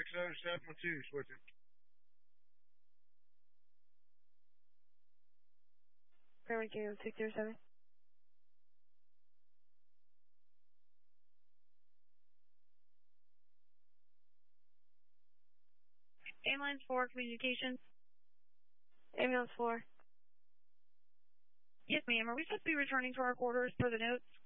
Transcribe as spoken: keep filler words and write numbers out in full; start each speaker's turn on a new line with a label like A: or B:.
A: six oh seven one two, switch it.
B: Primary Kilo six zero seven.
C: Ambulance four, communications.
B: Ambulance four.
C: Yes, ma'am. Are we supposed to be returning to our quarters per the notes?